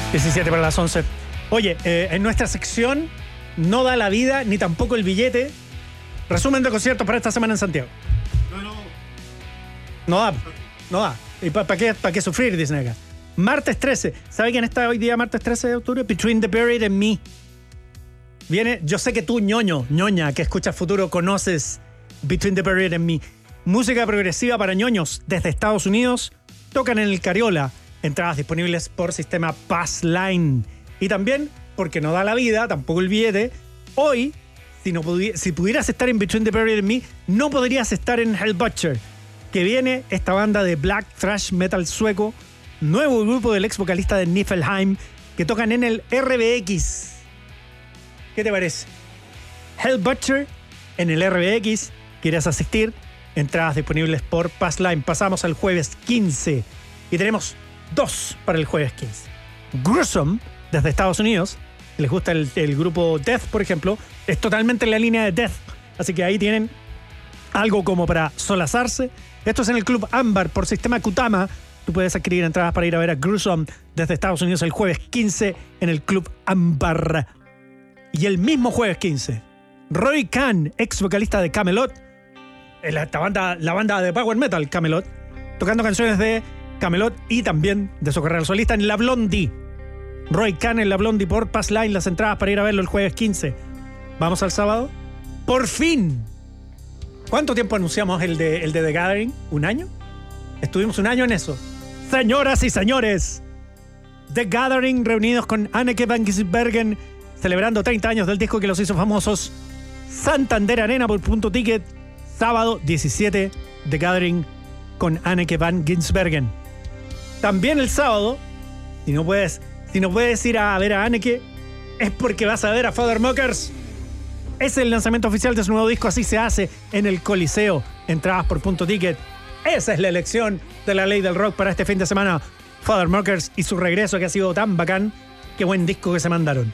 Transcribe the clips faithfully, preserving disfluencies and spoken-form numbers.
diecisiete para las once. Oye, eh, en nuestra sección no da la vida ni tampoco el billete. Resumen de conciertos para esta semana en Santiago. No, no. No da, no da. ¿Y para pa qué, pa qué sufrir? Dicen acá. Martes trece. ¿Sabe quién está hoy día, martes trece de octubre? Between the Buried and Me. Viene, yo sé que tú, ñoño, ñoña, que escuchas Futuro, conoces Between the Buried and Me. Música progresiva para ñoños desde Estados Unidos. Tocan en el Cariola. Entradas disponibles por sistema Passline. Y también, porque no da la vida, tampoco el billete, hoy, si, no pudi si pudieras estar en Between the Buried and Me, no podrías estar en Hellbutcher, que viene esta banda de black thrash metal sueco, nuevo grupo del ex vocalista de Niflheim, que tocan en el R B X. ¿Qué te parece? Hellbutcher en el R B X. ¿Quieres asistir? Entradas disponibles por Passline. Pasamos al jueves quince y tenemos dos para el jueves quince. Gruesome, desde Estados Unidos. Les gusta el, el grupo Death, por ejemplo. Es totalmente en la línea de Death. Así que ahí tienen algo como para solazarse. Esto es en el Club Ámbar por sistema Kutama. Tú puedes adquirir entradas para ir a ver a Gruesome desde Estados Unidos el jueves quince en el Club Ámbar. Y el mismo jueves quince, Roy Khan, ex vocalista de Kamelot, la banda, la banda de power metal Kamelot, tocando canciones de Kamelot y también de su carrera solista en La Blondie. Roy Khan en La Blondie por Passline, las entradas para ir a verlo el jueves quince. Vamos al sábado. ¡Por fin! ¿Cuánto tiempo anunciamos el de, el de The Gathering? ¿Un año? Estuvimos un año en eso. Señoras y señores, The Gathering reunidos con Anneke van Giersbergen, celebrando treinta años del disco que los hizo famosos. Santander Arena por Punto Ticket, sábado diecisiete, The Gathering con Anneke van Giersbergen. También el sábado, si no puedes, si no puedes ir a ver a Anneke, es porque vas a ver a Father Mockers. Es el lanzamiento oficial de su nuevo disco, Así se hace, en el Coliseo. Entradas por Punto Ticket. Esa es la elección de la ley del rock para este fin de semana. Father Mockers y su regreso, que ha sido tan bacán. Qué buen disco que se mandaron.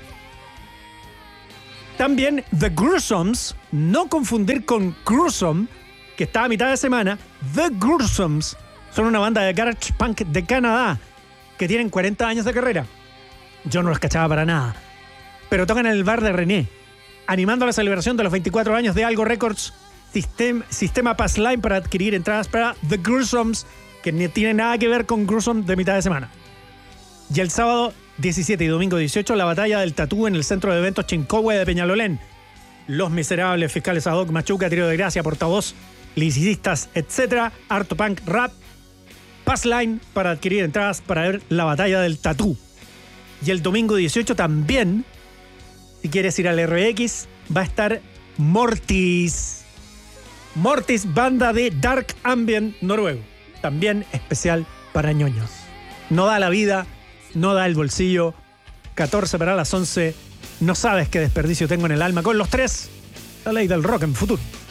También The Gruesomes, no confundir con Gruesome, que está a mitad de semana. The Gruesomes son una banda de garage punk de Canadá que tienen cuarenta años de carrera. Yo no los cachaba para nada, pero tocan en el bar de René, animando la celebración de los veinticuatro años de Algo Records. Sistem, sistema Passline para adquirir entradas para The Gruesomes, que no tiene nada que ver con Gruesome de mitad de semana. Y el sábado diecisiete y domingo dieciocho, la batalla del tatú en el centro de eventos Chincohue de Peñalolén. Los Miserables, Fiscales Ad Hoc, Machuca, Trío de Gracia, Portavoz, Licitistas, etcétera. Harto Punk, Rap. Passline para adquirir entradas para ver la batalla del tatú. Y el domingo dieciocho también, si quieres ir al R B X, va a estar Mortis. Mortis, banda de Dark Ambient noruego. También especial para ñoños. No da la vida, no da el bolsillo. catorce para las once. No sabes qué desperdicio tengo en el alma con los tres. La ley del rock en Futuro.